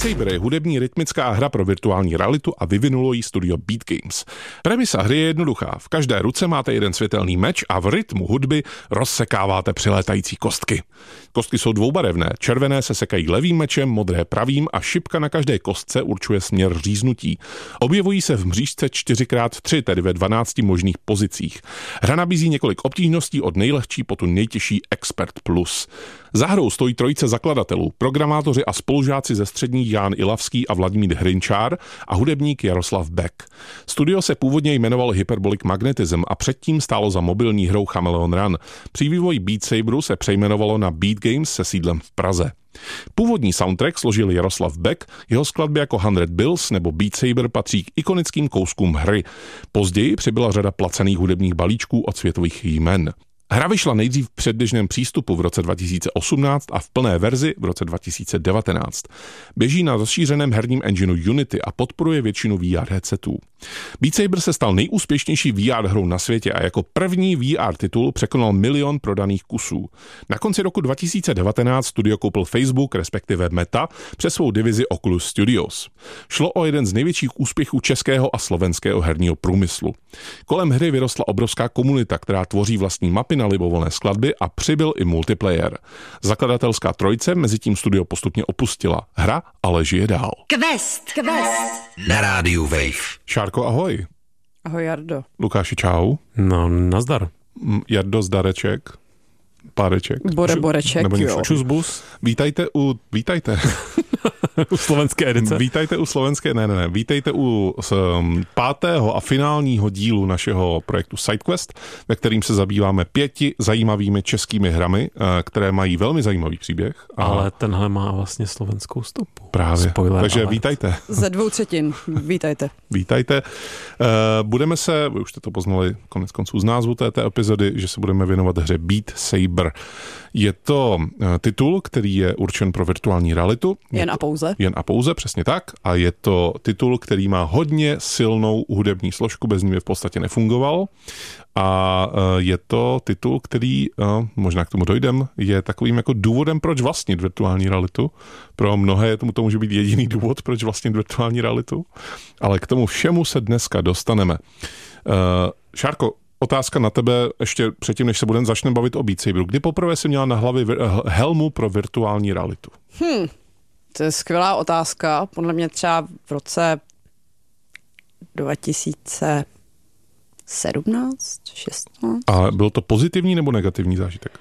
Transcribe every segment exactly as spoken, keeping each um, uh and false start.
Saber je hudební rytmická hra pro virtuální realitu a vyvinulo ji studio Beat Games. Premisa hry je jednoduchá. V každé ruce máte jeden světelný meč a v rytmu hudby rozsekáváte přilétající kostky. Kostky jsou dvoubarevné. Červené se sekají levým mečem, modré pravým a šipka na každé kostce určuje směr říznutí. Objevují se v mřížce čtyři krát tři, tedy ve dvanácti možných pozicích. Hra nabízí několik obtížností od nejlehčí po tu nejtěžší Expert Plus. Za hrou stojí trojice zakladatelů, programátoři a spolužáci ze střední Jan Ilavský a Vladimír Hrinčár a hudebník Jaroslav Beck. Studio se původně jmenovalo Hyperbolic Magnetism a předtím stálo za mobilní hrou Chameleon Run. Při vývoji Beat Saberu se přejmenovalo na Beat Games se sídlem v Praze. Původní soundtrack složil Jaroslav Beck, jeho skladby jako Hundred Bills nebo Beat Saber patří k ikonickým kouskům hry. Později přibyla řada placených hudebních balíčků od světových jmen. Hra vyšla nejdřív v předběžném přístupu v roce dva tisíce osmnáct a v plné verzi v roce dva tisíce devatenáct. Běží na rozšířeném herním engineu Unity a podporuje většinu V R headsetů. Beat Saber se stal nejúspěšnější V R hrou na světě a jako první V R titul překonal milion prodaných kusů. Na konci roku dva tisíce devatenáct studio koupil Facebook, respektive Meta, přes svou divizi Oculus Studios. Šlo o jeden z největších úspěchů českého a slovenského herního průmyslu. Kolem hry vyrostla obrovská komunita, která tvoří vlastní mapy na libovolné skladby a přibyl i multiplayer. Zakladatelská trojice mezitím studio postupně opustila. Hra ale žije dál. Quest, Quest. Na rádiu Wave. Šárko, ahoj. Ahoj, Jardo. Lukáši, čau. No, nazdar. Jardo, zdareček. Páreček. Bore, boreček, jo. Čusbus. Vítajte u... Vítajte. U slovenské edice. Vítejte u slovenské, ne, ne, ne, vítejte u um, pátého a finálního dílu našeho projektu SideQuest, ve kterým se zabýváme pěti zajímavými českými hrami, uh, které mají velmi zajímavý příběh. A... Ale tenhle má vlastně slovenskou stopu. Právě, Spoiler takže alert. Vítajte. Ze dvou třetin, vítajte. Vítajte. Uh, budeme se, vy už jste to poznali konec konců z názvu této epizody, že se budeme věnovat hře Beat Saber. Je to uh, titul, který je určen pro virtuální realitu. Jen a pouze. Jen a pouze, přesně tak. A je to titul, který má hodně silnou hudební složku, bez ní by v podstatě nefungoval. A je to titul, který, možná k tomu dojdem, je takovým jako důvodem, proč vlastnit virtuální realitu. Pro mnohé tomu to může být jediný důvod, proč vlastnit virtuální realitu. Ale k tomu všemu se dneska dostaneme. Šárko, otázka na tebe ještě předtím, než se budeme začneme bavit o Beat Saberu. Kdy poprvé jsi měla na hlavě helmu pro virtuální realitu? Hmm. To je skvělá otázka. Podle mě třeba v roce dva tisíce sedmnáct, šestnáct. A byl to pozitivní nebo negativní zážitek?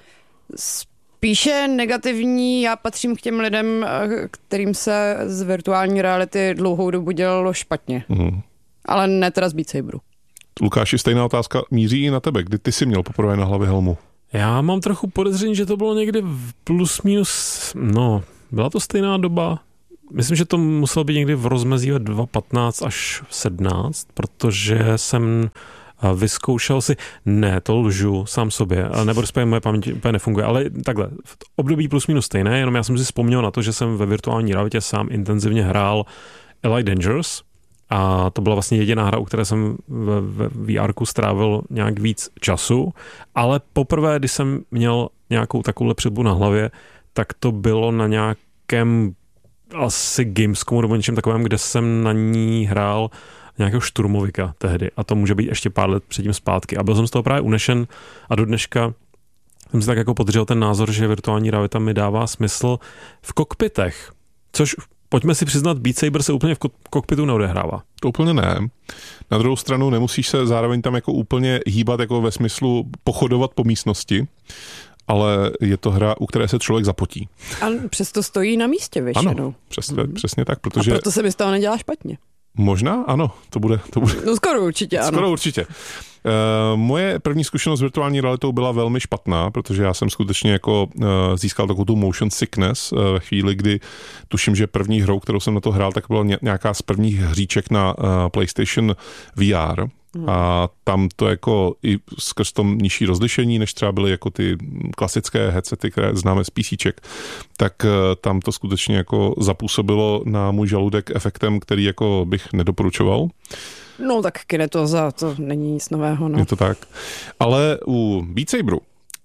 Spíše negativní. Já patřím k těm lidem, kterým se z virtuální reality dlouhou dobu dělalo špatně. Mm. Ale ne teda z Beat Saberu. Lukáši, stejná otázka míří i na tebe. Kdy ty jsi měl poprvé na hlavě helmu? Já mám trochu podezření, že to bylo někdy plus minus, no, byla to stejná doba. Myslím, že to muselo být někdy v rozmezí dva tisíce patnáct až sedmnáct, protože jsem vyzkoušel si, ne, to lžu sám sobě, nebo respektive moje paměť úplně nefunguje, ale takhle, v období plus minus stejné, jenom já jsem si vzpomněl na to, že jsem ve virtuální realitě sám intenzivně hrál Elite Dangerous a to byla vlastně jediná hra, u které jsem ve, ve V R ku strávil nějak víc času, ale poprvé, když jsem měl nějakou takovouhle předbu na hlavě, tak to bylo na nějakém asi Gamescomu nebo něčem takovém, kde jsem na ní hrál nějakého šturmovika tehdy a to může být ještě pár let předtím zpátky a byl jsem z toho právě unešen a do dneška jsem si tak jako podržel ten názor, že virtuální realita mi dává smysl v kokpitech, což pojďme si přiznat, Beat Saber se úplně v kokpitu neodehrává. To úplně ne. Na druhou stranu nemusíš se zároveň tam jako úplně hýbat jako ve smyslu pochodovat po místnosti, ale je to hra, u které se člověk zapotí. A přesto stojí na místě většinou. Ano, přesně, mm. přesně tak, protože... A proto se mi z toho nedělá špatně. Možná, ano, to bude... To bude... No skoro určitě, ano. Skoro určitě. Uh, moje první zkušenost s virtuální realitou byla velmi špatná, protože já jsem skutečně jako uh, získal takovou tu motion sickness uh, ve chvíli, kdy tuším, že první hrou, kterou jsem na to hrál, tak byla nějaká z prvních hříček na uh, PlayStation V R. Hmm. A tam to jako i skrz tom nižší rozlišení, než třeba byly jako ty klasické headsety, které známe z PCček, tak tam to skutečně jako zapůsobilo na můj žaludek efektem, který jako bych nedoporučoval. No tak Kinetoza, to není nic nového. No. Je to tak. Ale u Beat Saberu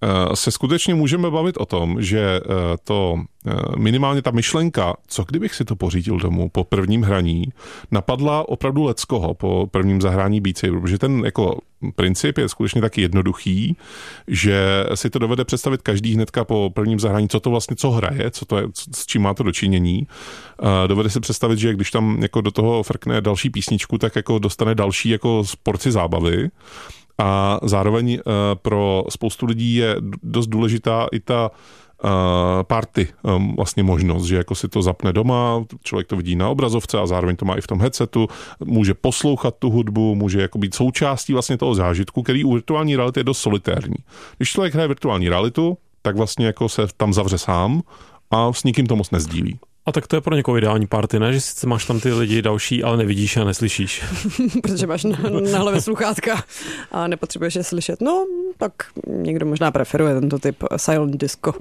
se skutečně můžeme bavit o tom, že to minimálně ta myšlenka, co kdybych si to pořídil domů po prvním hraní, napadla opravdu leckoho po prvním zahrání Beat Saber, protože ten jako princip je skutečně taky jednoduchý, že si to dovede představit každý hnedka po prvním zahrání, co to vlastně, co hraje, co to je, s čím má to dočinění. Dovede si představit, že když tam jako do toho frkne další písničku, tak jako dostane další jako porci zábavy. A zároveň pro spoustu lidí je dost důležitá i ta party vlastně možnost, že jako si to zapne doma, člověk to vidí na obrazovce a zároveň to má i v tom headsetu, může poslouchat tu hudbu, může jako být součástí vlastně toho zážitku, který u virtuální reality je dost solitérní. Když člověk hraje virtuální realitu, tak vlastně jako se tam zavře sám a s nikým to moc nezdílí. A tak to je pro někoho ideální party, ne? Že sice máš tam ty lidi další, ale nevidíš a neslyšíš. Protože máš na, na hlavě sluchátka a nepotřebuješ je slyšet. No, tak někdo možná preferuje tento typ silent disco.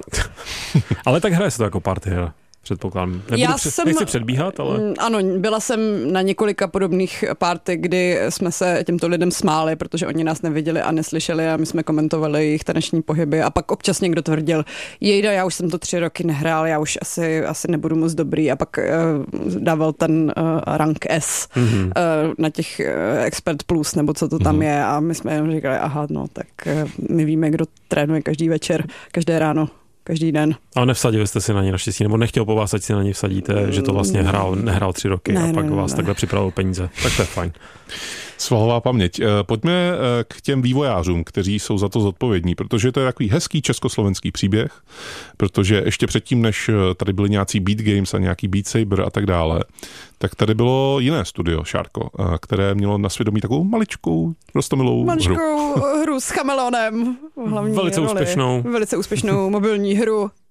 Ale tak hraje se to jako party hra. Předpokládám. Nebudu před, jsem, nechci předbíhat, ale... Ano, byla jsem na několika podobných party, kdy jsme se těmto lidem smáli, protože oni nás neviděli a neslyšeli a my jsme komentovali jejich taneční pohyby a pak občas někdo tvrdil, jejda, já už jsem to tři roky nehrál, já už asi, asi nebudu moc dobrý a pak uh, dával ten uh, rank S mm-hmm. uh, na těch uh, Expert Plus, nebo co to tam mm-hmm. je a my jsme jenom říkali, aha, no, tak uh, my víme, kdo trénuje každý večer, každé ráno. Každý den. Ale nevsadili jste si na ně naštěstí, nebo nechtěl po vás, ať si na ně vsadíte, že to vlastně hrál, nehrál tři roky ne, a pak ne, vás ne. takhle připravil peníze. Tak to je fajn. Svalová paměť. Pojďme k těm vývojářům, kteří jsou za to zodpovědní, protože to je takový hezký československý příběh, protože ještě předtím, než tady byly nějací Beat Games a nějaký Beat Saber a tak dále, tak tady bylo jiné studio, Šárko, které mělo na svědomí takovou maličkou, roztomilou maličkou hru. hru s chameleonem. Velice roli. úspěšnou. Velice úspěšnou mobilní hru. Um,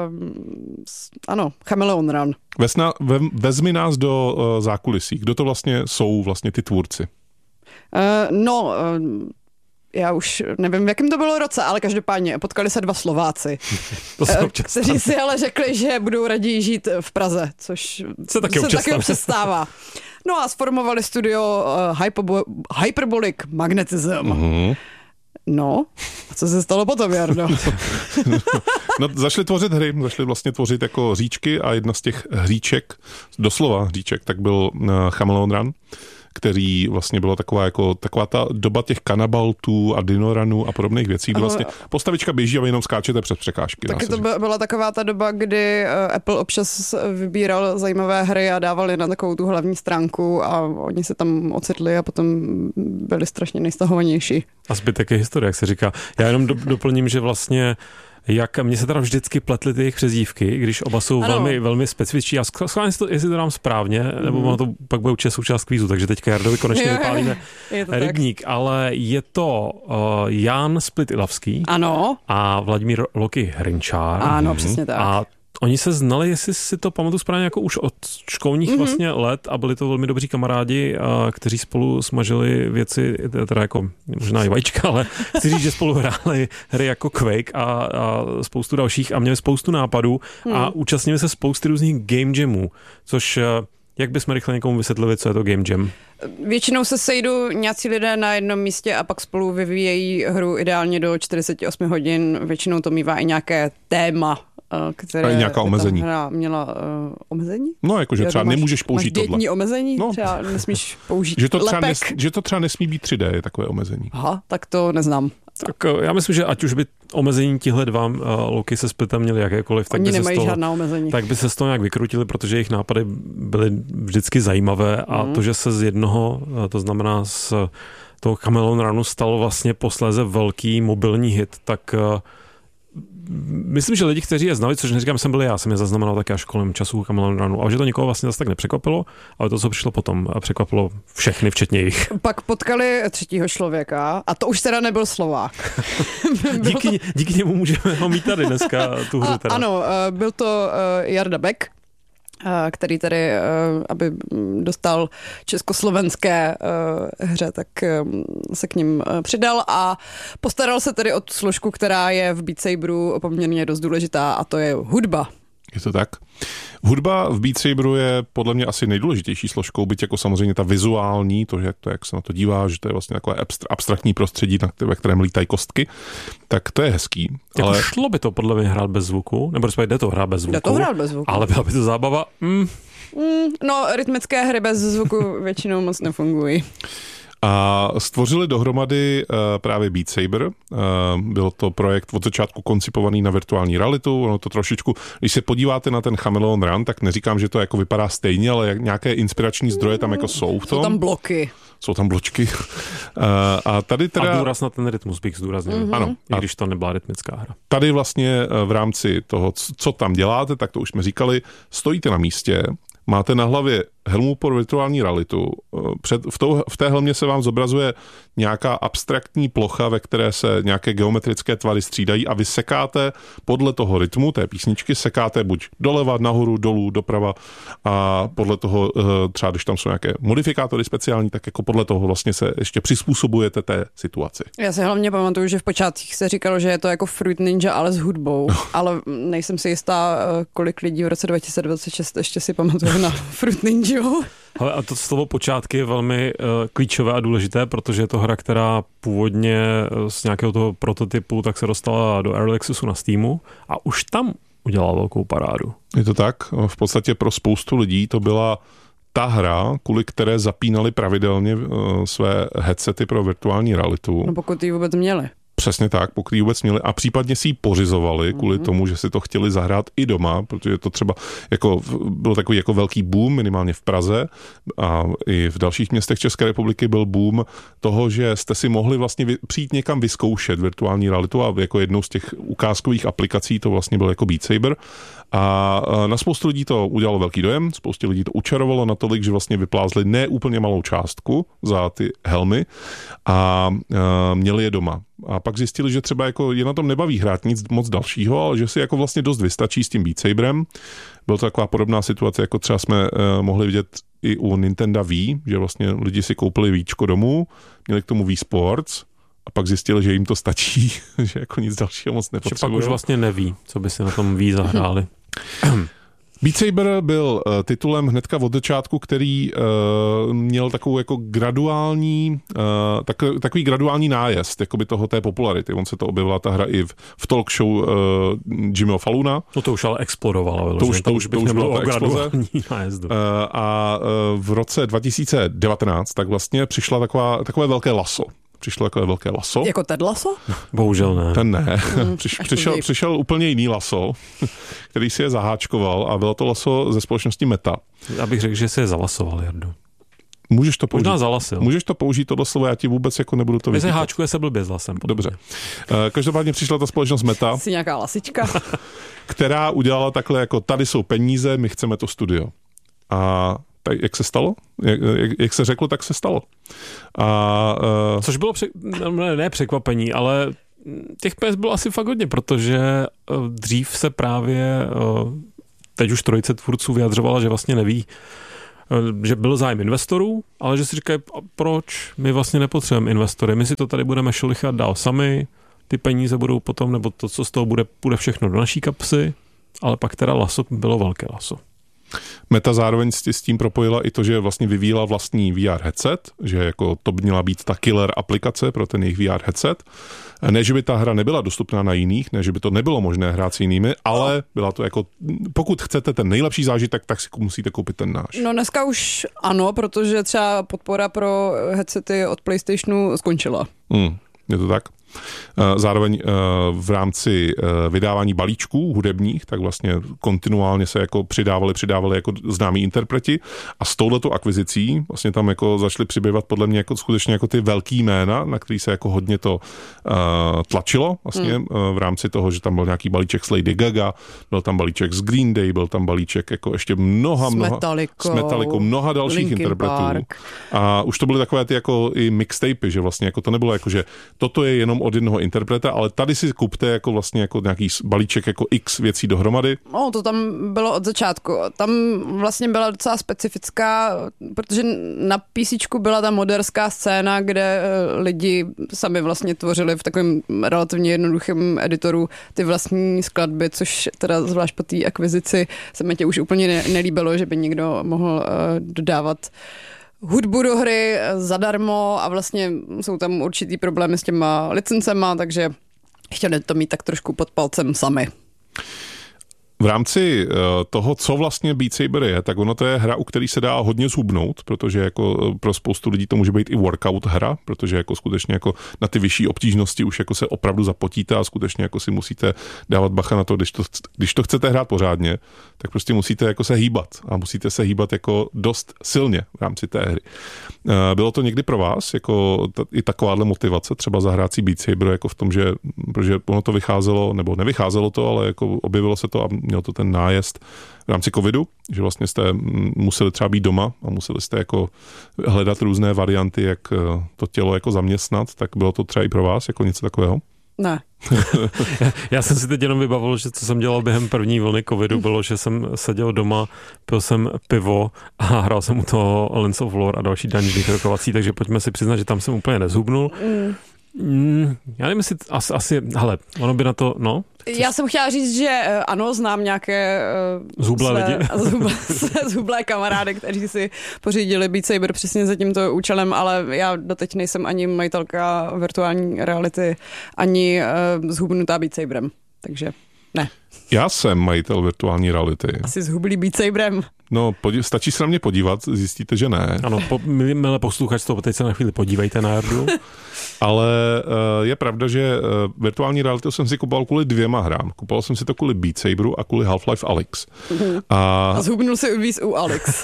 ano, Chameleon Run. Vesna, ve, vezmi nás do uh, zákulisí. Kdo to vlastně jsou vlastně ty tvůrci? Uh, no, uh, já už nevím, v jakém to bylo roce, ale každopádně potkali se dva Slováci, to se uh, kteří si ale řekli, že budou raději žít v Praze, což se taky, se občas, taky občas stává. No a sformovali studio uh, Hyperbo- Hyperbolic Magnetism. Mm-hmm. No, a co se stalo potom, Jardo? No, zašli tvořit hry, zašli vlastně tvořit jako hříčky a jedna z těch hříček, doslova hříček, tak byl uh, Chameleon Run, který vlastně byla taková jako taková ta doba těch kanabaltů a dinoranů a podobných věcí, kdy vlastně postavička běží a vy jenom skáčete přes překážky. Taky to říct. Byla taková ta doba, kdy Apple občas vybíral zajímavé hry a dávali na takovou tu hlavní stránku a oni se tam ocitli a potom byli strašně nejstahovanější. A zbytek je historie, jak se říká. Já jenom do, doplním, že vlastně jak mně se teda vždycky pletly ty jejich přezdívky, když oba jsou ano. velmi, velmi specifičtí. A schválně, jestli to dám správně, mm. nebo ono to pak bude určitě součást kvízu, takže teďka Jardovi konečně vypálíme rybník. Tak. Ale je to uh, Jan Split-Ilavský ano. a Vladimír Loki Hrinčár. Ano, přesně tak. A oni se znali, jestli si to pamatuju správně, jako už od školních mm-hmm. vlastně let a byli to velmi dobří kamarádi, a kteří spolu smažili věci, teda jako možná i vajíčka, ale chci říct, že spolu hráli hry jako Quake a, a spoustu dalších a měli spoustu nápadů mm. a účastnili se spousty různých game jamů, což jak bychom rychle někomu vysvětlili, co je to game jam? Většinou se sejdou nějací lidé na jednom místě a pak spolu vyvíjejí hru ideálně do čtyřicet osm hodin. Většinou to mívá i nějaké téma, které a nějaká omezení. Hra měla uh, omezení? No, jakože třeba máš, nemůžeš použít tohle. Máš dětní omezení? No. Třeba nesmíš použít že to třeba lepek? Nes, že to třeba nesmí být tři dé, je takové omezení. Aha, tak to neznám. Tak já myslím, že ať už by omezení tihle dva uh, Loki se Splitem měli jakékoliv, tak Oni by, se z toho, žádná omezení. tak by se z toho nějak vykrutili, protože jejich nápady byly vždycky zajímavé a mm. to, že se z jednoho, to znamená z toho Chameleon Runu stalo vlastně posléze velký mobilní hit, tak uh, myslím, že lidi, kteří je znali, což neříkám, jsem byl já, jsem je zaznamenal taky až kolem času Chameleon Runu, ale že to nikoho vlastně zase tak nepřekvapilo, ale to, co přišlo potom, překvapilo všechny, včetně jich. Pak potkali třetího člověka a to už teda nebyl Slovák. díky, díky němu můžeme ho mít tady dneska tu hru. Teda. Ano, byl to Jarda Beck, který tady, aby dostal československé hře, tak se k ním přidal a postaral se tedy o tu složku, která je v Beat Saberu poměrně dost důležitá a to je hudba. Je to tak. Hudba v Beat Saberu je podle mě asi nejdůležitější složkou, byť jako samozřejmě ta vizuální, to, jak, to, jak se na to dívá, že to je vlastně takové abstraktní prostředí, ve kterém lítají kostky, tak to je hezký. Jako ale... šlo by to podle mě hrát bez zvuku, nebo jde to hrát bez zvuku, jde to hrát bez zvuku. Ale byla by to zábava. Mm. Mm, no, rytmické hry bez zvuku většinou moc nefungují. A stvořili dohromady uh, právě Beat Saber. Uh, byl to projekt od začátku koncipovaný na virtuální realitu. Ono to trošičku, když se podíváte na ten Chameleon Run, tak neříkám, že to jako vypadá stejně, ale jak nějaké inspirační zdroje tam jako jsou v tom. Jsou tam bloky. Jsou tam bločky. uh, a tady teda... A důraz na ten rytmus bych zdůraznil. Mm-hmm. Ano. I když to nebyla rytmická hra. Tady vlastně v rámci toho, co tam děláte, tak to už jsme říkali, stojíte na místě, máte na hlavě helmu pro virtuální realitu. Před, v, tou, v té helmě se vám zobrazuje nějaká abstraktní plocha, ve které se nějaké geometrické tvary střídají a vy sekáte podle toho rytmu té písničky, sekáte buď doleva, nahoru, dolů, doprava a podle toho, třeba když tam jsou nějaké modifikátory speciální, tak jako podle toho vlastně se ještě přizpůsobujete té situaci. Já si hlavně pamatuju, že v počátcích se říkalo, že je to jako Fruit Ninja, ale s hudbou, no. Ale nejsem si jistá, kolik lidí v roce dva tisíce dvacet šest ještě si pamatuje na Fruit Ninja. Hele, a to slovo počátky je velmi uh, klíčové a důležité, protože je to hra, která původně z nějakého toho prototypu tak se dostala do Early Accessu na Steamu a už tam udělala velkou parádu. Je to tak. V podstatě pro spoustu lidí to byla ta hra, kvůli které zapínali pravidelně uh, své headsety pro virtuální realitu. No pokud ji vůbec měli. Přesně tak, pokud ji vůbec měli a případně si ji pořizovali kvůli mm-hmm. tomu, že si to chtěli zahrát i doma, protože to třeba jako byl takový jako velký boom, minimálně v Praze a i v dalších městech České republiky byl boom toho, že jste si mohli vlastně přijít někam vyzkoušet virtuální realitu a jako jednou z těch ukázkových aplikací to vlastně byl jako Beat Saber. A na spoustu lidí to udělalo velký dojem, spoustu lidí to učarovalo natolik, že vlastně vyplázli ne úplně malou částku za ty helmy a měli je doma. A pak zjistili, že třeba jako je na tom nebaví hrát nic moc dalšího, ale že si jako vlastně dost vystačí s tím Beat Saberem. Byla to taková podobná situace, jako třeba jsme uh, mohli vidět i u Nintendo Wii, že vlastně lidi si koupili Víčko domů, měli k tomu Wii Sports a pak zjistili, že jim to stačí, že jako nic dalšího moc nepotřebují. Že pak už vlastně neví, co by si na tom Wii zahráli. Beat Saber byl uh, titulem hnedka od začátku, který uh, měl takovou jako graduální, uh, tak, takový graduální nájezd jakoby toho té popularity. On se to objevila ta hra i v, v talk show uh, Jimmyho Fallona. No to už ale explodovala. To už, to už, to už bylo ta exploze. Nájezdu. Uh, a uh, v roce dva tisíce devatenáct tak vlastně přišla taková, takové velké laso. Přišlo takové velké laso. Jako Ted Lasso? Bohužel ne. Ten ne. Mm, Přiš, přišel, přišel úplně jiný laso, který si je zaháčkoval a bylo to laso ze společnosti Meta. Já bych řekl, že si je zalasoval, Jardo. Můžeš to použít. Možná zalasil. Můžeš to použít, tohle slovo, já ti vůbec jako nebudu to vytýkat. Mezi háčkuje se blbě s lasem. Dobře. Každopádně přišla ta společnost Meta. Jsi nějaká lasička. Která udělala takhle jako tady jsou peníze, my chceme to studio. A tak jak se stalo? Jak, jak, jak se řeklo, tak se stalo. A, uh... Což bylo přek... ne, ne překvapení, ale těch peněz bylo asi fakt hodně, protože uh, dřív se právě uh, teď už trojice tvůrců vyjadřovala, že vlastně neví, uh, že byl zájem investorů, ale že si říkají, proč my vlastně nepotřebujeme investory, my si to tady budeme šelichat dál sami, ty peníze budou potom, nebo to, co z toho bude, bude všechno do naší kapsy, ale pak teda laso bylo velké laso. Meta zároveň s tím propojila i to, že vlastně vyvíjela vlastní V R headset, že jako to by měla být ta killer aplikace pro ten jejich V R headset. Ne, že by ta hra nebyla dostupná na jiných, ne, že by to nebylo možné hrát s jinými, ale byla to jako, pokud chcete ten nejlepší zážitek, tak si musíte koupit ten náš. No dneska už ano, protože třeba podpora pro headsety od PlayStationu skončila. Hmm, je to tak? Zároveň v rámci vydávání balíčků hudebních, tak vlastně kontinuálně se jako přidávali, přidávali jako známí interpreti a s touhletou akvizicí vlastně tam jako začaly přibývat podle mě jako skutečně jako ty velký jména, na který se jako hodně to uh, tlačilo vlastně hmm. v rámci toho, že tam byl nějaký balíček s Lady Gaga, byl tam balíček z Green Day, byl tam balíček jako ještě mnoha, mnoha, s Metallicou, s Metallicou mnoha dalších Linkin interpretů. Park. A už to byly takové ty jako i mixtapy, že vlastně jako to nebylo jako, že toto je jenom jenom od jednoho interpreta, ale tady si kupte jako vlastně jako nějaký balíček jako x věcí dohromady. No, to tam bylo od začátku. Tam vlastně byla docela specifická, protože na písíčku byla ta moderská scéna, kde lidi sami vlastně tvořili v takovém relativně jednoduchém editoru ty vlastní skladby, což teda zvlášť po té akvizici se mi tě už úplně ne- nelíbilo, že by někdo mohl uh, dodávat hudbu do hry zadarmo a vlastně jsou tam určitý problémy s těma licencema, takže chtěli to mít tak trošku pod palcem sami. V rámci toho, co vlastně Beat Saber je, tak ono to je hra, u který se dá hodně zhubnout, protože jako pro spoustu lidí to může být i workout hra, protože jako skutečně jako na ty vyšší obtížnosti už jako se opravdu zapotíte a skutečně jako si musíte dávat bacha na to, když to, když to chcete hrát pořádně, tak prostě musíte jako se hýbat a musíte se hýbat jako dost silně v rámci té hry. Bylo to někdy pro vás jako t- i takováhle motivace, třeba zahrát si Beat Saber jako v tom, že, protože ono to vycházelo, nebo nevycházelo to, ale jako objevilo se to a měl to ten nájezd v rámci covidu, že vlastně jste museli třeba být doma a museli jste jako hledat různé varianty, jak to tělo jako zaměstnat, tak bylo to třeba i pro vás jako něco takového? Ne. já, já jsem si teď jenom vybavil, že co jsem dělal během první vlny covidu, bylo, že jsem seděl doma, pil jsem pivo a hrál jsem u toho Lens of Lore a další dungeony rokovací, takže pojďme si přiznat, že tam jsem úplně nezhubnul. Mm. Mm, já nevím, jestli asi, asi, hele, ono by na to, no. Chceš? Já jsem chtěla říct, že ano, znám nějaké uh, zhublé lidi. Zhublé, zhublé kamarády, kteří si pořídili Beat Saber přesně za tímto účelem, ale já doteď nejsem ani majitelka virtuální reality, ani uh, zhubnutá Beat Saberem, takže ne. Já jsem majitel virtuální reality. Asi zhublý Beat Saberem. No, podí- stačí se na mě podívat, zjistíte, že ne. Ano, po, milé posluchačstvo, teď se na chvíli podívejte na Jardu. Ale uh, je pravda, že uh, virtuální realitu jsem si kupoval kvůli dvěma hrám. Kupoval jsem si to kvůli Beat Saberu a kvůli Half-Life Alyx. Mm-hmm. A, a zhubnul si víc u Alyx.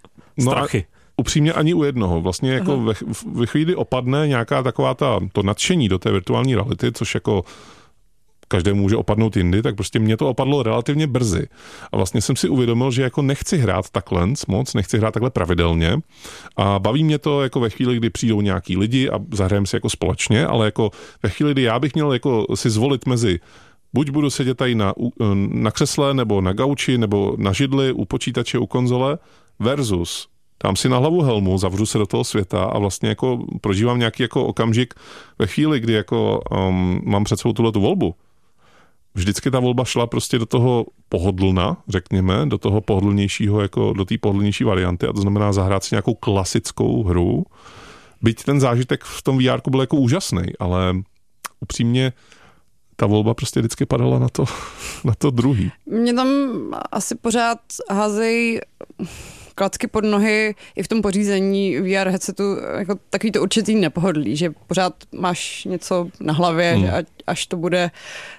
No Strachy. Upřímně ani u jednoho. Vlastně jako ve, ve chvíli opadne nějaká taková ta, to nadšení do té virtuální reality, což jako každému může opadnout jindy, tak prostě mě to opadlo relativně brzy. A vlastně jsem si uvědomil, že jako nechci hrát takhle moc, nechci hrát takhle pravidelně a baví mě to jako ve chvíli, kdy přijdou nějaký lidi a zahrajeme si jako společně, ale jako ve chvíli, kdy já bych měl jako si zvolit mezi buď budu sedět tady na, na křesle, nebo na gauči, nebo na židli, u počítače, u konzole, versus dám si na hlavu helmu, zavřu se do toho světa a vlastně jako prožívám nějaký jako okamžik ve chvíli, kdy jako um, mám před sebou tuhletu volbu. Vždycky ta volba šla prostě do toho pohodlna, řekněme, do toho pohodlnějšího, jako do té pohodlnější varianty, a to znamená zahrát si nějakou klasickou hru. Byť ten zážitek v tom vé erku byl jako úžasný, ale upřímně ta volba prostě vždycky padala na to, na to druhý. Mě tam asi pořád házejí klacky pod nohy i v tom pořízení V R headsetu jako takový to určitý nepohodlí, že pořád máš něco na hlavě, hmm. že až to bude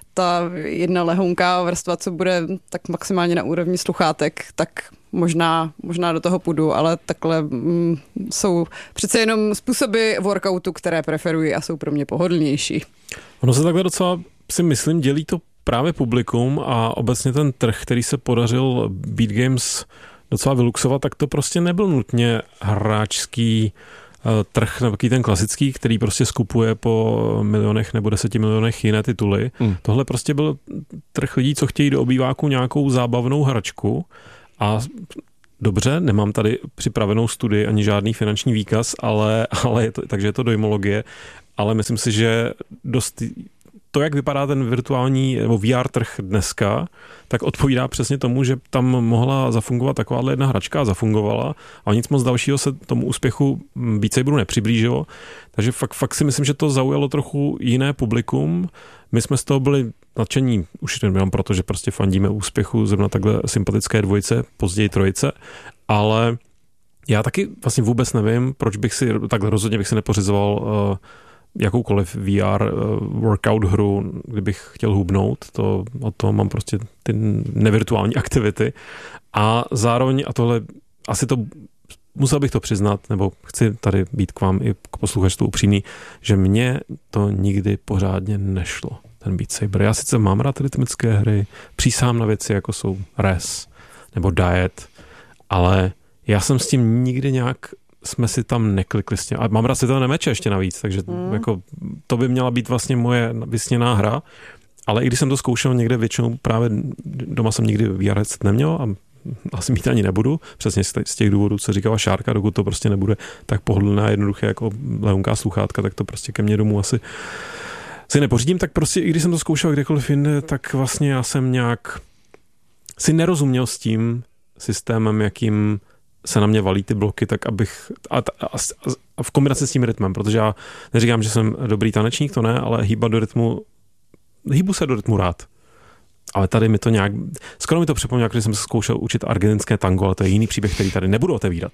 ta jedna lehonká vrstva, co bude tak maximálně na úrovni sluchátek, tak možná, možná do toho půjdu, ale takhle mm, jsou přece jenom způsoby workoutu, které preferuji a jsou pro mě pohodlnější. Ono se takhle docela, si myslím, dělí to právě publikum a obecně ten trh, který se podařil Beat Games docela vyluxovat, tak to prostě nebyl nutně hráčský trh, nebo ten klasický, který prostě skupuje po milionech nebo deseti milionech jiné tituly. Mm. Tohle prostě byl trh lidí, co chtějí do obýváku nějakou zábavnou hračku a dobře, nemám tady připravenou studii ani žádný finanční výkaz, ale, ale je to, takže je to dojmologie, ale myslím si, že dost to, jak vypadá ten virtuální nebo V R trh dneska, tak odpovídá přesně tomu, že tam mohla zafungovat takováhle jedna hračka a zafungovala a nic moc dalšího se tomu úspěchu Beat Saberu nepřiblížilo. Takže fakt, fakt si myslím, že to zaujalo trochu jiné publikum. My jsme z toho byli nadšení už jenom proto, že prostě fandíme úspěchu zrovna takhle sympatické dvojice, později trojice, ale já taky vlastně vůbec nevím, proč bych si, takhle rozhodně bych si nepořizoval uh, jakoukoliv V R uh, workout hru, kdybych chtěl hubnout, to, od toho mám prostě ty nevirtuální aktivity a zároveň, a tohle asi to, musel bych to přiznat, nebo chci tady být k vám i k posluchačstvu upřímný, že mně to nikdy pořádně nešlo, ten Beat Saber. Já sice mám rád rytmické hry, přísahám na věci, jako jsou Res nebo Diet, ale já jsem s tím nikdy nějak jsme si tam neklikli s tím. A mám rád světelné meče ještě navíc, takže mm. jako, to by měla být vlastně moje vysněná hra. Ale i když jsem to zkoušel někde většinou, právě doma jsem nikdy V R headset neměl a asi mít ani nebudu, přesně z těch důvodů, co říkala Šárka, dokud to prostě nebude tak pohodlné a jednoduché jako lehonká sluchátka, tak to prostě ke mně domů asi si nepořídím, tak prostě i když jsem to zkoušel kdekoliv jinde, tak vlastně já jsem nějak si nerozuměl s tím systémem, jakým se na mě valí ty bloky, tak abych a, a, a v kombinaci s tím rytmem, protože já neříkám, že jsem dobrý tanečník, to ne, ale hýbat do rytmu, hýbu se do rytmu rád. Ale tady mi to nějak, skoro mi to připomnělo, když jsem se zkoušel učit argentinské tango, ale to je jiný příběh, který tady nebudu otevírat.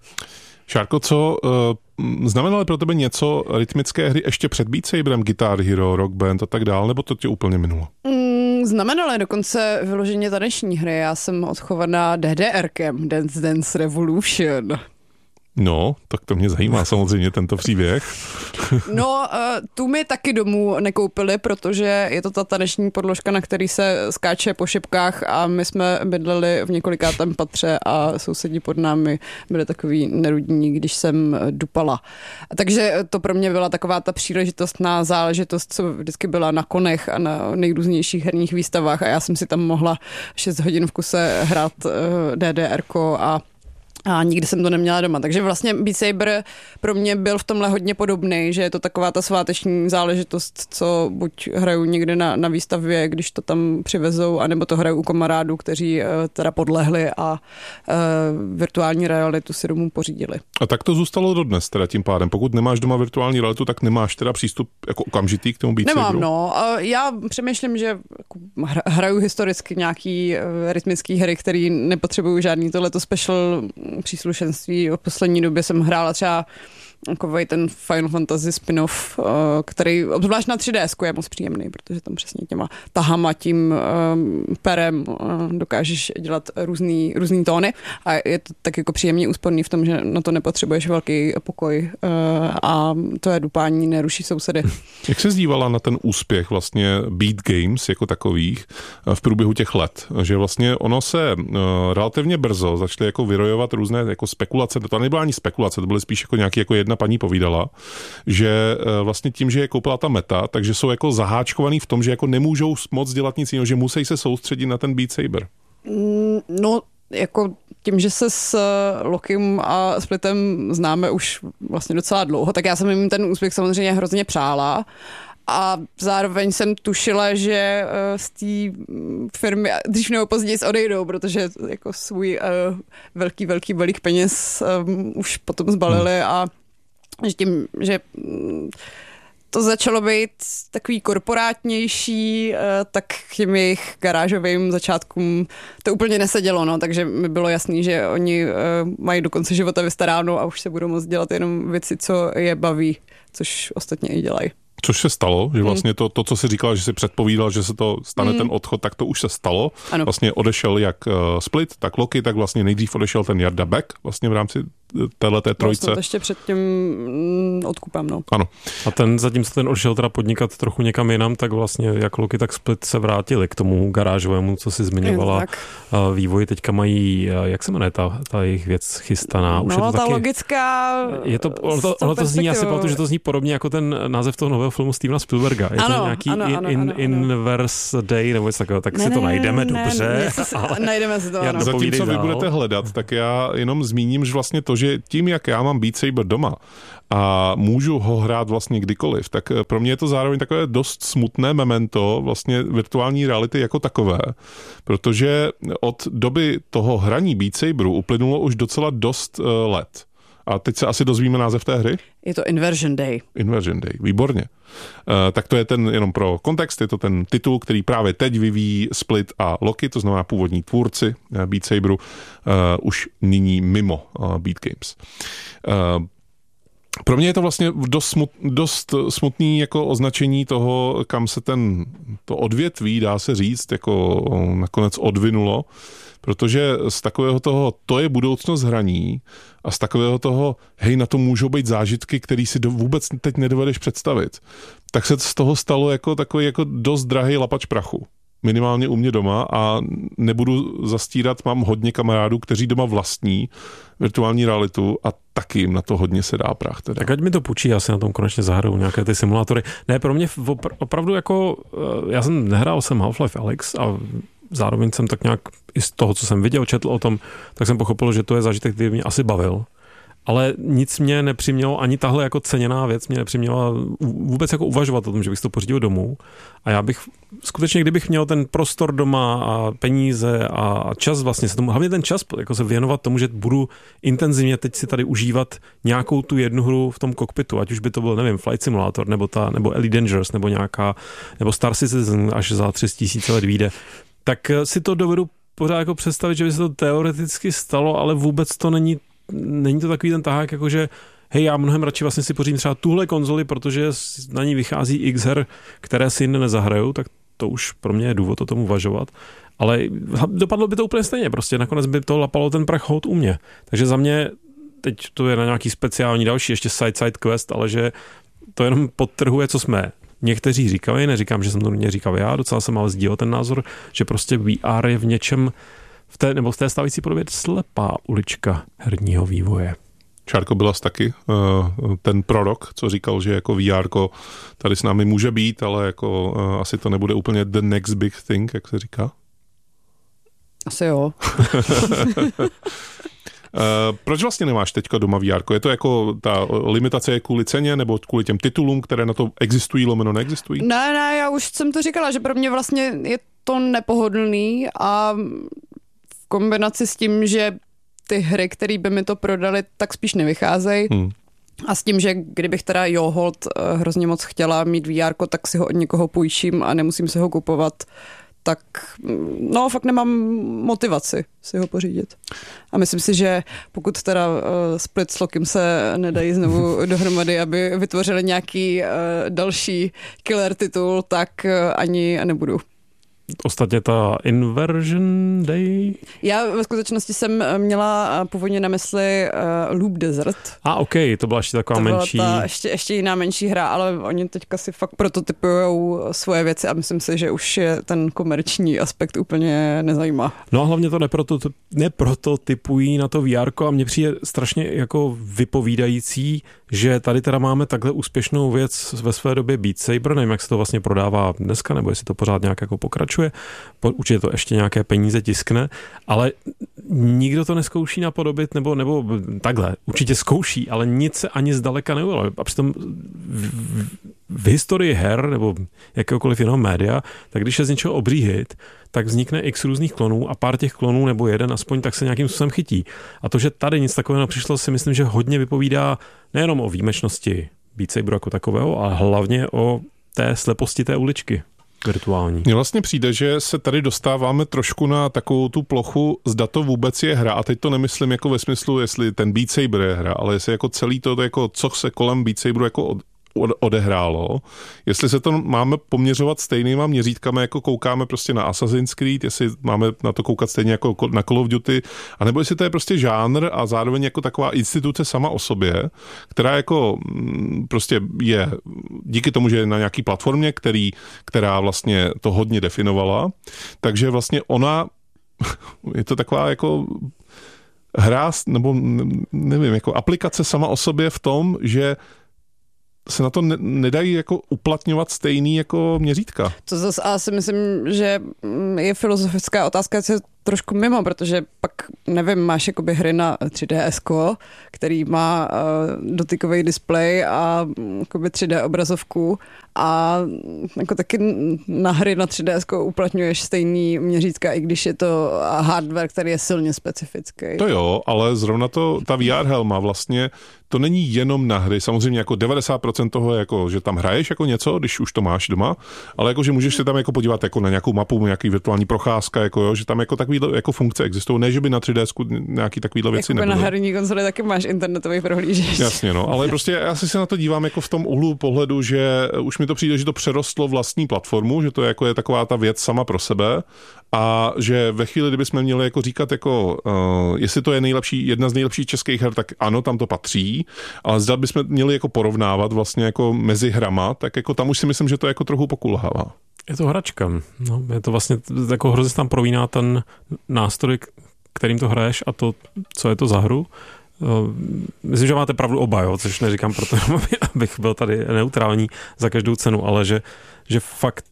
Šárko, co uh, znamenalo pro tebe něco rytmické hry ještě před Beat Saberem, Guitar Hero, Rock Band a tak dál, nebo to tě úplně minulo? Mm, znamenaly dokonce vyloženě taneční hry. Já jsem odchovaná DDRkem, Dance Dance Revolution. No, tak to mě zajímá samozřejmě tento příběh. No, tu mi taky domů nekoupili, protože je to ta taneční podložka, na který se skáče po šipkách a my jsme bydleli v několikátém patře a sousedí pod námi byli takový nerudní, když jsem dupala. Takže to pro mě byla taková ta příležitostná záležitost, co vždycky byla na konech a na nejrůznějších herních výstavách a já jsem si tam mohla šest hodin v kuse hrát DDRko a A nikdy jsem to neměla doma. Takže vlastně Beat Saber pro mě byl v tomhle hodně podobný, že je to taková ta sváteční záležitost, co buď hraju někde na, na výstavě, když to tam přivezou, anebo to hraju u kamarádů, kteří uh, teda podlehli a uh, virtuální realitu si domů pořídili. A tak to zůstalo dodnes teda tím pádem. Pokud nemáš doma virtuální realitu, tak nemáš teda přístup jako okamžitý k tomu Beat Saberu? Nemám, no. Uh, já přemýšlím, že hraju historicky nějaký uh, rytmický hry, který nepotřebují žádný tohleto special příslušenství. V poslední době jsem hrála třeba takovej ten Final Fantasy spin-off, který obzvlášť na tři D esku je moc příjemný, protože tam přesně těma tahama, tím um, perem uh, dokážeš dělat různý, různý tóny a je to tak jako příjemně úsporný v tom, že na to nepotřebuješ velký pokoj uh, a to je dupání, neruší sousedy. Jak se zdívala na ten úspěch vlastně Beat Games jako takových v průběhu těch let? Že vlastně ono se uh, relativně brzo začaly jako vyrojovat různé jako spekulace, to nebyla ani spekulace, to byly spíš jako nějaký jako jedna paní povídala, že vlastně tím, že je koupila ta Meta, takže jsou jako zaháčkovaný v tom, že jako nemůžou moc dělat nic jiného, že musí se soustředit na ten Beat Saber. No, jako tím, že se s Lokim a Splitem známe už vlastně docela dlouho, tak já jsem jim ten úspěch samozřejmě hrozně přála. A zároveň jsem tušila, že z té firmy dřív nebo později odejdou, protože jako svůj velký, velký balík peněz už potom zbalili a že tím, že to začalo být takový korporátnější, tak k těm jejich garážovým začátkům to úplně nesedělo, no, takže mi bylo jasný, že oni mají do konce života vystaráno a už se budou moct dělat jenom věci, co je baví, což ostatně i dělají. Což se stalo, že vlastně to, to co jsi říkal, že jsi předpovídal, že se to stane mm. ten odchod, tak to už se stalo. Ano. Vlastně odešel jak uh, Split, tak Loki, tak vlastně nejdřív odešel ten Jarda Beck vlastně v rámci téhleté trojce. Vlastně to ještě před tím odkupem, no. Ano. A ten, zatímco ten odešel teda podnikat trochu někam jinam, tak vlastně jak Loki, tak Split se vrátili k tomu garážovému, co si zmiňovala. Vývoj teďka mají, jak se jmenuje ta, ta jejich věc chystaná? Už no, je to ta taky, logická... Je to, ono to, ono to zní, já si pamatuju, že to zní podobně jako ten název toho nového filmu Stevena Spielberga. Je ano, to nějaký ano, in, ano, in, ano, Inverse Day nebo něco takového, tak ne, si to ne, najdeme ne, dobře. Ne, ale najdeme si to, ano. Zatímco vy budete hledat, tak já jenom zmíním, že vlastně to, že tím, jak já mám Beat Saber doma a můžu ho hrát vlastně kdykoliv, tak pro mě je to zároveň takové dost smutné memento vlastně virtuální reality jako takové, protože od doby toho hraní Beat Saberu uplynulo už docela dost uh, let. A teď se asi dozvíme název té hry? Je to Inversion Day. Inversion Day, výborně. Uh, tak to je ten, jenom pro kontext, je to ten titul, který právě teď vyvíjí Split a Loki, to znamená původní tvůrci uh, Beat Saberu, uh, už nyní mimo uh, Beat Games. Uh, Pro mě je to vlastně dost, smut, dost smutný jako označení toho, kam se ten, to odvětví, dá se říct, jako nakonec odvinulo, protože z takového toho, to je budoucnost hraní a z takového toho, hej, na to můžou být zážitky, který si do, vůbec teď nedovedeš představit, tak se z toho stalo jako takový jako dost drahý lapač prachu. minimálně u mě doma a nebudu zastírat, mám hodně kamarádů, kteří doma vlastní virtuální realitu a taky jim na to hodně se dá prach. Teda. Tak ať mi to půjčí, já si na tom konečně zahraju nějaké ty simulátory. Ne, pro mě opr- opravdu jako, já jsem nehrál jsem Half-Life Alyx a zároveň jsem tak nějak i z toho, co jsem viděl, četl o tom, tak jsem pochopil, že to je zážitek, který mě asi bavil. Ale nic mě nepřimělo, ani tahle jako ceněná věc mě nepřiměla vůbec jako uvažovat o tom, že bych to pořídil domů. A já bych skutečně, kdybych měl ten prostor doma a peníze a čas vlastně se tomu, hlavně ten čas jako se věnovat tomu, že budu intenzivně teď si tady užívat nějakou tu jednu hru v tom kokpitu, ať už by to byl, nevím, Flight Simulator, nebo ta, nebo Elite Dangerous, nebo nějaká, nebo Star Citizen až za tři tisíce let vyjde, tak si to dovedu pořád jako představit, že by se to teoreticky stalo, ale vůbec to není Není to takový ten tahák, jakože hej, já mnohem radši vlastně si pořídím třeba tuhle konzoli, protože na ní vychází x her, které si jinde nezahrajou, tak to už pro mě je důvod o tom uvažovat. Ale dopadlo by to úplně stejně, prostě nakonec by to lapalo ten prach hod u mě. Takže za mě, teď to je na nějaký speciální další, ještě side-side quest, ale že to jenom podtrhuje, co jsme někteří říkali, neříkám, že jsem to mě říkal já, docela jsem ale sdílel ten názor, že prostě V R je v něčem v té, nebo v té stávající podobě slepá ulička herního vývoje. Čárko byla taky uh, ten prorok, co říkal, že jako V R tady s námi může být, ale jako uh, asi to nebude úplně the next big thing, jak se říká. Asi jo. Uh, proč vlastně nemáš teďka doma V R? Je to jako ta limitace je kvůli ceně nebo kvůli těm titulům, které na to existují, lomeno neexistují? Ne, ne, já už jsem to říkala, že pro mě vlastně je to nepohodlný a v kombinaci s tím, že ty hry, které by mi to prodaly, tak spíš nevycházejí. Hmm. A s tím, že kdybych teda jo, hold hrozně moc chtěla mít V R, tak si ho od někoho půjčím a nemusím si ho kupovat, tak no fakt nemám motivaci si ho pořídit. A myslím si, že pokud teda uh, Split s Lokim se nedají znovu dohromady, aby vytvořili nějaký uh, další killer titul, tak uh, ani nebudu. Ostatně ta Inversion Day? Já ve skutečnosti jsem měla původně na mysli uh, Loop Desert. A ok, to byla ještě taková to byla menší. Ta ještě, ještě jiná menší hra, ale oni teďka si fakt prototypujou svoje věci a myslím si, že už je ten komerční aspekt úplně nezajímá. No a hlavně to neprototyp, neprototypují na to V R a mně přijde strašně jako vypovídající, že tady teda máme takhle úspěšnou věc ve své době Beat Saber, nevím, jak se to vlastně prodává dneska, nebo jestli to pořád nějak jako pokračuje, určitě to ještě nějaké peníze tiskne, ale nikdo to neskouší napodobit, nebo, nebo takhle, určitě zkouší, ale nic se ani zdaleka neudělalo. A přitom v, v, v historii her, nebo jakéhokoliv jiného média, tak když je z něčeho obří hit, tak vznikne x různých klonů a pár těch klonů, nebo jeden aspoň, tak se nějakým způsobem chytí. A to, že tady nic takového přišlo, si myslím, že hodně vypovídá nejenom o výjimečnosti Beat Saberu jako takového, ale hlavně o té sleposti té uličky virtuální. Mně vlastně přijde, že se tady dostáváme trošku na takovou tu plochu, zda to vůbec je hra. A teď to nemyslím jako ve smyslu, jestli ten Beat Saber je hra, ale jestli jako celý to, jako co se kolem Beat Saberu jako od odehrálo. Jestli se to máme poměřovat stejnýma měřítkami, jako koukáme prostě na Assassin's Creed, jestli máme na to koukat stejně jako na Call of Duty, anebo jestli to je prostě žánr a zároveň jako taková instituce sama o sobě, která jako prostě je díky tomu, že je na nějaký platformě, který, která vlastně to hodně definovala, takže vlastně ona je to taková jako hra, nebo nevím, jako aplikace sama o sobě v tom, že se na to ne, nedají jako uplatňovat stejný jako měřítka. To zase asi myslím, že je filozofická otázka, co je trošku mimo, protože pak, nevím, máš jakoby hry na tři dé esko, který má uh, dotykový displej a jakoby tři dé obrazovku a jako taky na hry na tři dé esko uplatňuješ stejný měřítka, i když je to hardware, který je silně specifický. To jo, ale zrovna to, ta V R helma vlastně, to není jenom na hry, samozřejmě jako devadesát procent toho je jako, že tam hraješ jako něco, když už to máš doma, ale jako, že můžeš se tam jako podívat jako na nějakou mapu, nějaký virtuální procházka, jako jo, že tam jako takový jako funkce existují, ne, že by na tři dé esku nějaký takovýhle věci nebyly. Jako na herní konzoli taky máš internetový prohlížeč. Jasně, no, ale prostě já si se na to dívám jako v tom úhlu pohledu, že už mi to přijde, že to přerostlo vlastní platformu, že to je jako je taková ta věc sama pro sebe a že ve chvíli, kdybychom měli jako říkat jako, uh, jestli to je nejlepší, jedna z nejlepších českých her, tak ano, tam to patří, ale zda bychom měli jako porovnávat vlastně jako mezi hrama, tak jako tam už si myslím, že to jako trochu pokulhává. Je to hračka. No, je to vlastně, jako hrozně tam províná ten nástroj, kterým to hraješ a to, co je to za hru. Myslím, že máte pravdu oba, jo, což neříkám proto, abych byl tady neutrální za každou cenu, ale že, že fakt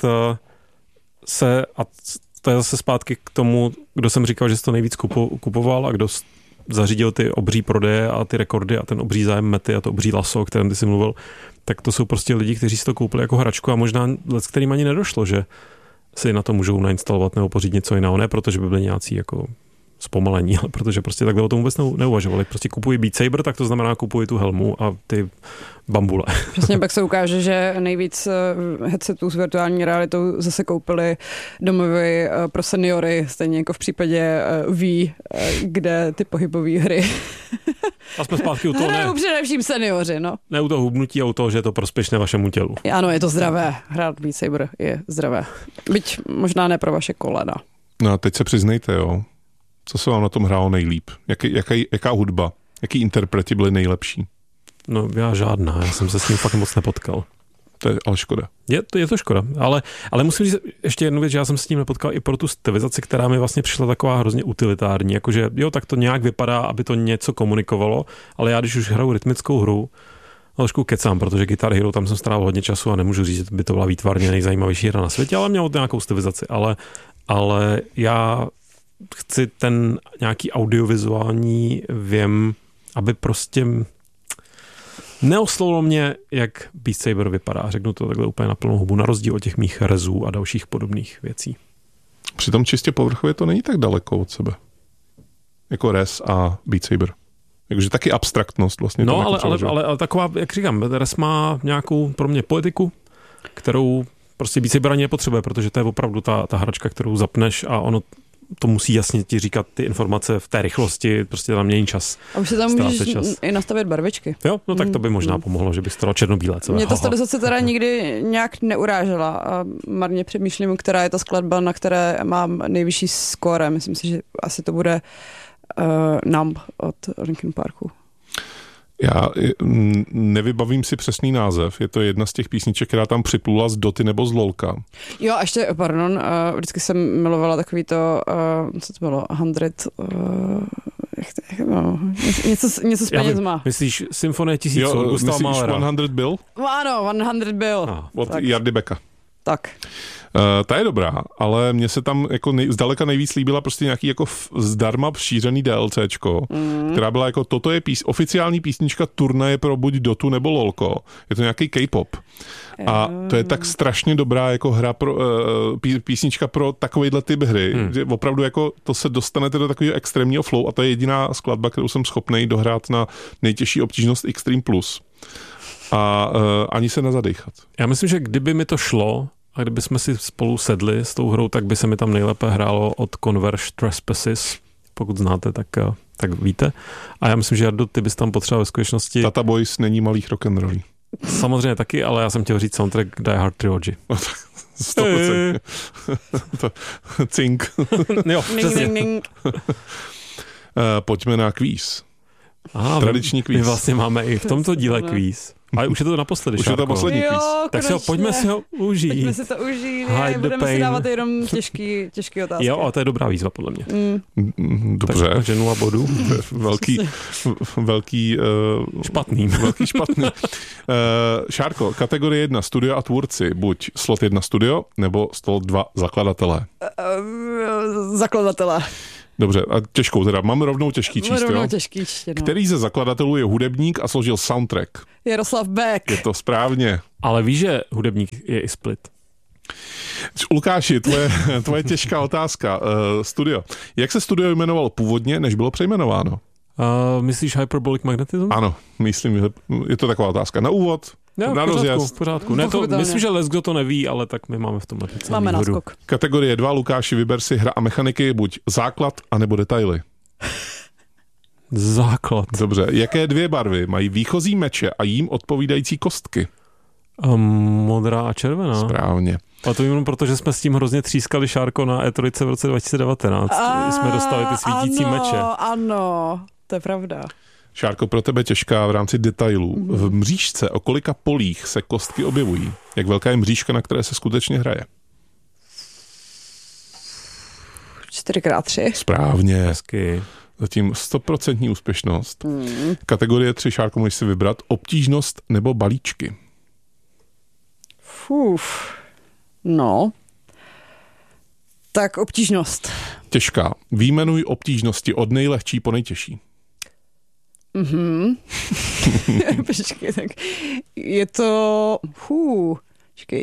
se, a to je zase zpátky k tomu, kdo jsem říkal, že jsi to nejvíc kupo, kupoval a kdo zařídil ty obří prodeje a ty rekordy a ten obří zájem Mety a to obří laso, o kterém ty jsi mluvil, tak to jsou prostě lidi, kteří si to koupili jako hračku a možná s kterým ani nedošlo, že si na to můžou nainstalovat nebo pořídit něco jiného, ne protože by byli nějací jako zpomalení, ale protože prostě takhle o tom vůbec neuvažovali. Prostě kupuji Beat Saber, tak to znamená kupuji tu helmu a ty bambule. Přesně pak se ukáže, že nejvíc headsetů s virtuální realitou zase koupili domovy pro seniory, stejně jako v případě Wii, kde ty pohybové hry. A jsme zpátky u toho, ne? Především seniori, no. Ne u toho hubnutí a u toho, že je to prospěšné vašemu tělu. Ano, je to zdravé. Hrát Beat Saber je zdravé. Byť možná ne pro vaše kolena. No a teď se přiznejte, jo. Co se vám na tom hrálo nejlíp? Jaký, jaká, jaká hudba? Jaký interpreti byli nejlepší? No já žádná, já jsem se s ním fakt moc nepotkal. To je ale škoda. Je to, je to škoda, ale, ale musím říct ještě jednu věc, že já jsem s tím nepotkal i pro tu stylizaci, která mi vlastně přišla taková hrozně utilitární, jakože jo, tak to nějak vypadá, aby to něco komunikovalo, ale já když už hraju rytmickou hru, trošku kecám, protože Guitar Hero, tam jsem strávil hodně času a nemůžu říct, že by to byla výtvarně nejzajímavější hra na světě, ale mělo to nějakou stylizaci, ale, ale já chci ten nějaký audiovizuální věm, aby prostě neoslovilo mě, jak Beat Saber vypadá. Řeknu to takhle úplně na plnou hubu, na rozdíl od těch mých rezů a dalších podobných věcí. Přitom čistě povrchově to není tak daleko od sebe. Jako rez a Beat Saber. Jakože taky abstraktnost vlastně. No, ale, ale, ale, ale taková, jak říkám, rez má nějakou pro mě poetiku, kterou prostě Beat Saber ani nepotřebuje, protože to je opravdu ta, ta hračka, kterou zapneš a ono to musí jasně ti říkat ty informace v té rychlosti, prostě tam není čas. A už se tam můžeš čas. i nastavit barvičky. Jo, no tak to by možná pomohlo, že bys to dal černobílé. Mě ta stylizace teda nikdy nějak neurážela a marně přemýšlím, která je ta skladba, na které mám nejvyšší skóre. Myslím si, že asi to bude uh, Numb od Linkin Parku. Já nevybavím si přesný název. Je to jedna z těch písniček, která tam připlula z Doty nebo z Lolka. Jo, a ještě, pardon, vždycky jsem milovala takový to, co to bylo, hundred, jak to, jak, no, něco, něco s penězma. Myslíš Symfonie tisíců od Gustava Mahlera? Myslíš sto Bill? Ano, sto Bill. Ah, od Jardy Becka. Tak. Uh, ta je dobrá, ale mně se tam jako nej, zdaleka nejvíc líbila prostě nějaký jako f, zdarma šířený DLCčko, mm. která byla jako, toto je pís, oficiální písnička turnaje pro buď Dotu nebo Lolko. Je to nějaký K-pop. A to je tak strašně dobrá jako hra pro, uh, pí, písnička pro takovejhle typ hry, mm. že opravdu jako to se dostanete do takového extrémního flow a to je jediná skladba, kterou jsem schopnej dohrát na nejtěžší obtížnost Extreme Plus. A uh, ani se nezadechat. Já myslím, že kdyby mi to šlo, a kdyby jsme si spolu sedli s tou hrou, tak by se mi tam nejlépe hrálo od Converge Trespasses. Pokud znáte, tak, tak víte. A já myslím, že Jardo, ty bys tam potřeboval ve skutečnosti... Tata Boys není malých rock'n'rollí. Samozřejmě taky, ale já jsem chtěl říct soundtrack Die Hard Trilogy. sto procent. Cink. Jo, přesně. Pojďme na kvíz. Aha, tradiční kvíz. My vlastně máme i v tomto díle kvíz. Ale už je to naposledy, Už Šárko. je to poslední kvíz. Tak si ho, pojďme si ho užít. Pojďme si to užít. Hide Budeme si dávat jenom těžký, těžký otázky. Jo, a to je dobrá výzva, podle mě. Mm. Dobře. Takže nula bodů. velký, velký... Uh, špatný. Velký špatný. Uh, Šárko, kategorie jedna studio a tvůrci. Buď slot jedna studio, nebo slot dva zakladatelé. Uh, zakladatelé. Dobře, a těžkou teda. Mám rovnou těžký číst, rovnou jo? těžký číst, no. Který ze zakladatelů je hudebník a složil soundtrack? Jaroslav Beck. Je to správně. Ale víš, že hudebník je i Split. Lukáši, tvoje, tvoje těžká otázka. Uh, studio. Jak se studio jmenovalo původně, než bylo přejmenováno? Uh, myslíš Hyperbolic Magnetism? Ano, myslím, že je to taková otázka. Na úvod, no, na rozjezd. V pořádku. Ne, to, myslím, že les, kdo to neví, ale tak my máme v tom například máme náskok. Kategorie dva, Lukáši, vyber si hra a mechaniky, buď základ, anebo detaily. Základ. Dobře. Jaké dvě barvy mají výchozí meče a jím odpovídající kostky? Um, modrá a červená. Správně. A to jenom proto, že jsme s tím hrozně třískali, Šárko, na E tři v roce dva tisíce devatenáct. A, jsme dostali ty svítící ano, meče. Ano, to je pravda. Šárko, pro tebe těžká v rámci detailů. Mm-hmm. V mřížce o kolika polích se kostky objevují? Jak velká je mřížka, na které se skutečně hraje? čtyři krát tři. Správně. Hezky. Zatím stoprocentní úspěšnost. Hmm. Kategorie tři, Šárko, můžeš si vybrat obtížnost nebo balíčky. Fuf. No. Tak obtížnost. Těžká. Výjmenuj obtížnosti od nejlehčí po nejtěžší. Mhm. Počkej, tak je to... Fů. Počkej,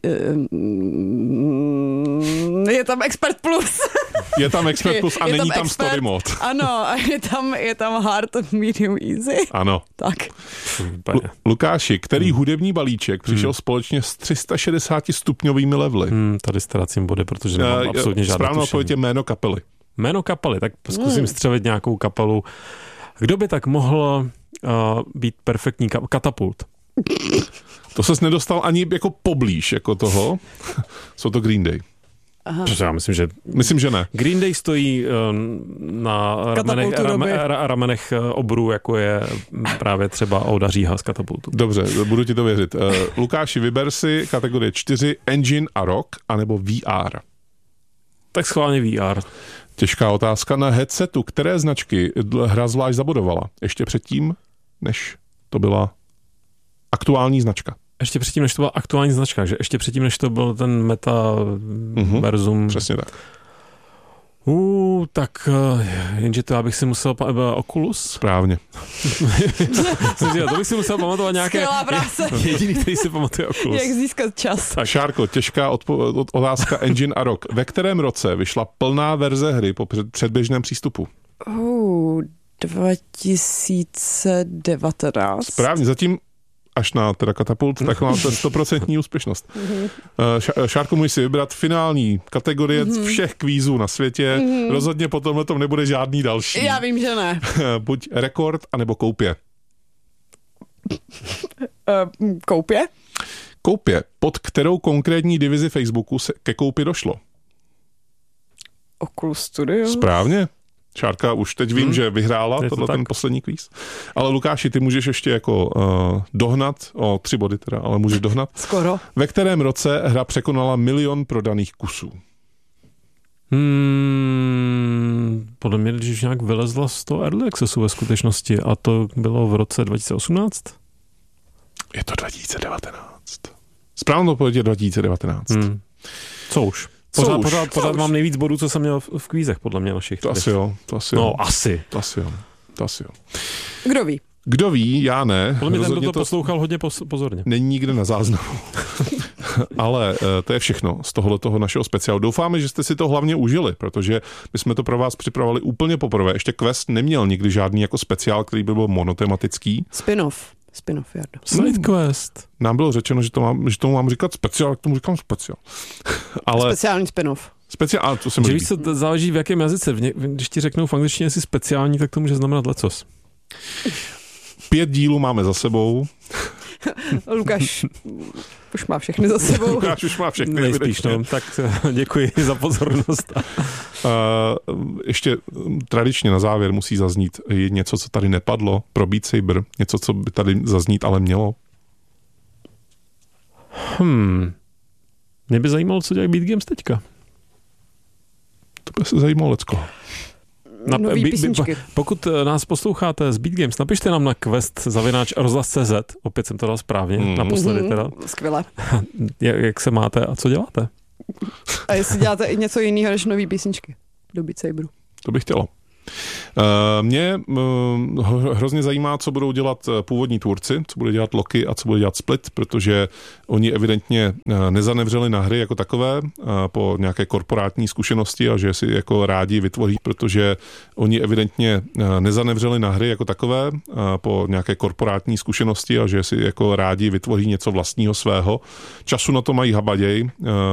je tam Expert Plus. Je tam Expert Plus a je není tam, tam expert, Story Mode. Ano, a je tam, je tam Hard, Medium, Easy. Ano. Tak. Lu- Lukáši, který hmm. hudební balíček přišel hmm. společně s tři sta šedesát stupňovými levely? Hmm, tady ztracím body, protože nemám uh, absolutně žádné Správnou odpověď je jméno kapely. Jméno kapely, tak zkusím hmm. střelit nějakou kapelu. Kdo by tak mohl uh, být perfektní ka- katapult? To ses nedostal ani jako poblíž jako toho. Jsou to Green Day. Aha. Já myslím, že... Myslím, že ne. Green Day stojí na ramenech, rame, ramenech obrů, jako je právě třeba Ouda Říha z Katapultu. Dobře, budu ti to věřit. Uh, Lukáši, vyber si kategorie čtyři, Engine a Rock, anebo V R. Tak schválně V R. Těžká otázka. Na headsetu které značky hra zvlášť zabodovala? Ještě předtím, než to byla aktuální značka. Ještě předtím, než to byla aktuální značka, že ještě předtím, než to byl ten Meta mm-hmm, verzum. Přesně tak. Uh, tak jenže to já bych si musel pa- Oculus. Správně. To bych si musel pamatovat nějaké... Jediný, který si pamatuje Oculus. Jak získat čas. Tak. Šárko, těžká odpo- otázka Engine a Rock. Ve kterém roce vyšla plná verze hry po před- předběžném přístupu? Uh, dva tisíce devatenáct. Správně, zatím až na teda Katapult, tak máte stoprocentní úspěšnost. Mm-hmm. Šárko, můžeš si vybrat finální kategorie mm-hmm. všech kvízů na světě. Mm-hmm. Rozhodně po tomhle tom nebude žádný další. Já vím, že ne. Buď rekord, anebo koupě. Uh, koupě? Koupě. Pod kterou konkrétní divizi Facebooku se ke koupi došlo? Oculus Studio. Správně. Šárka, už teď vím, hmm. že vyhrála to tohle tak. ten poslední kvíz. Ale Lukáši, ty můžeš ještě jako uh, dohnat, o tři body teda, ale můžeš dohnat. Skoro. Ve kterém roce hra překonala milion prodaných kusů? Hmm, podle mě, když nějak vylezla z toho Early Accessu ve skutečnosti a to bylo v roce dva tisíce osmnáct? Je to dva tisíce devatenáct. Správnou odpověď je dva tisíce devatenáct. Hmm. Co už? Pořád, už? pořád, pořád už? mám nejvíc bodů, co jsem měl v, v kvízech, podle mě našich. To asi jo, to asi no, jo. asi. To asi jo, to asi jo. Kdo ví? Kdo ví, já ne. Podle mě ten, kdo to, to poslouchal hodně pozorně. Není nikde na záznamu. Ale to je všechno z tohohle toho našeho speciálu. Doufáme, že jste si to hlavně užili, protože my jsme to pro vás připravovali úplně poprvé. Ještě Quest neměl nikdy žádný jako speciál, který by byl monotematický. Spin-off. Spin-off, Jardo. Side Quest. Nám bylo řečeno, že, to mám, že tomu mám říkat speciál, k tomu říkám speciál. Ale speciální spin-off. Speciál, to se mi že líbí. víš, co záleží v jakém jazyce. Když ti řeknou v angličtině si speciální, tak to může znamenat lecos. Pět dílů máme za sebou. Lukáš už má všechny za sebou. Lukáš už má všechny. Nejspíš, no. Tak děkuji za pozornost. Uh, ještě tradičně na závěr musí zaznít něco, co tady nepadlo pro Beat Saber. Něco, co by tady zaznít, ale mělo. Hmm. Mě by zajímalo, co dělají Beat Games teďka. To by se zajímalo lecko. Na, Nový by, písničky. By, pokud nás posloucháte z Beat Games, napište nám na quest zavináč rozhlas tečka cé zet, opět jsem to dal správně, mm. naposledy teda. Skvěle. Jak, jak se máte a co děláte? A jestli děláte i něco jiného než nový písničky do Beat Saberu. To bych chtělo. Mě hrozně zajímá, co budou dělat původní tvůrci, co bude dělat Loki a co bude dělat Split, protože oni evidentně nezanevřeli na hry jako takové po nějaké korporátní zkušenosti a že si jako rádi vytvoří, protože oni evidentně nezanevřeli na hry jako takové po nějaké korporátní zkušenosti a že si jako rádi vytvoří něco vlastního svého. Času na to mají habaděj.